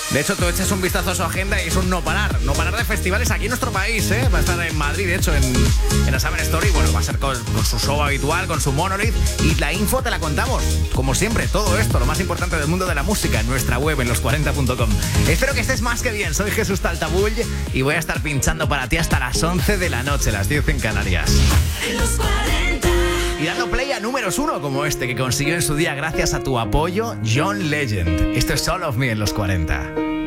De hecho, tú echas un vistazo a su agenda y es un no parar de festivales aquí en nuestro país, ¿eh? Va a estar en Madrid, de hecho, en la Summer Story. Bueno, va a ser con su show habitual, con su Monolith. Y la info te la contamos, como siempre, todo esto, lo más importante del mundo de la música, en nuestra web, en los40.com. Espero que estés más que bien. Soy Jesús Taltabull y voy a estar pinchando para ti hasta las 11 de la noche, las 10 en Canarias. En los 40. Y dando play a números 1 como este que consiguió en su día gracias a tu apoyo, John Legend. Esto es All of Me en los 40.